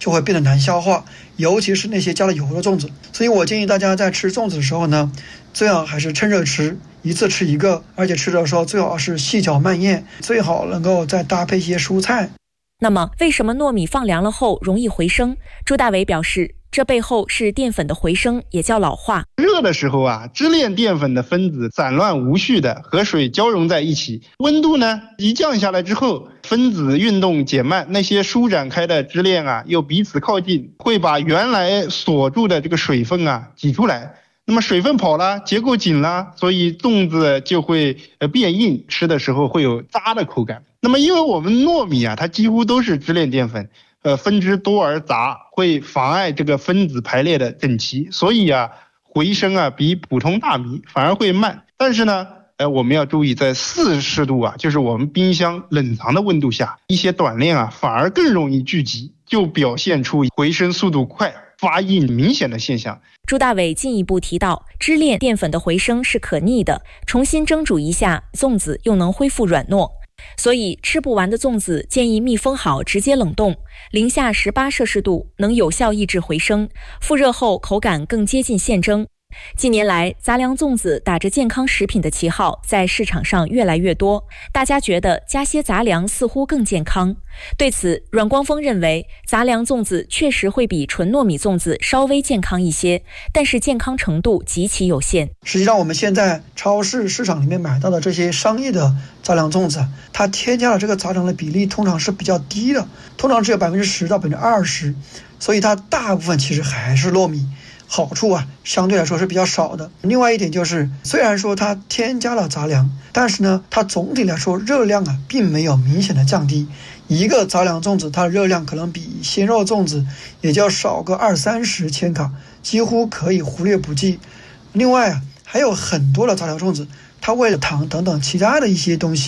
就会变得难消化，尤其是那些加了油的粽子。所以我建议大家在吃粽子的时候呢，最好还是趁热吃，一次吃一个，而且吃的时候最好是细嚼慢咽，最好能够再搭配一些蔬菜。 那么为什么糯米放凉了后容易回升？朱大伟表示，这背后是淀粉的回升，也叫老化。 热的时候啊，支链淀粉的分子散乱无序的和水交融在一起，温度呢一降下来之后，分子运动减慢，那些舒展开的支链啊又彼此靠近，会把原来锁住的这个水分啊挤出来。那么水分跑了，结构紧了，所以粽子就会变硬，吃的时候会有渣的口感。那么因为我们糯米啊，它几乎都是支链淀粉，分支多而杂，会妨碍这个分子排列的整齐，所以啊回升啊比普通大米反而会慢。但是呢我们要注意，在40度啊，就是我们冰箱冷藏的温度下，一些短链啊反而更容易聚集，就表现出回升速度快、发硬明显的现象。 朱大伟进一步提到，支链淀粉的回升是可逆的，重新蒸煮一下，粽子又能恢复软糯。所以吃不完的粽子建议密封好直接冷冻，-18摄氏度能有效抑制回升，复热后口感更接近现蒸。近年来，杂粮粽子打着健康食品的旗号在市场上越来越多，大家觉得加些杂粮似乎更健康。对此，阮光峰认为，杂粮粽子确实会比纯糯米粽子稍微健康一些，但是健康程度极其有限。 实际上我们现在超市市场里面买到的这些商业的杂粮粽子，它添加了这个杂粮的比例通常是比较低的，通常只有10%到20%，所以它大部分其实还是糯米，好处啊相对来说是比较少的。另外一点就是，虽然说它添加了杂粮，但是呢它总体来说热量啊并没有明显的降低。一个杂粮粽子它的热量可能比鲜肉粽子也就少个20-30千卡，几乎可以忽略不计。另外啊还有很多的杂粮粽子，它为了糖等等其他的一些东西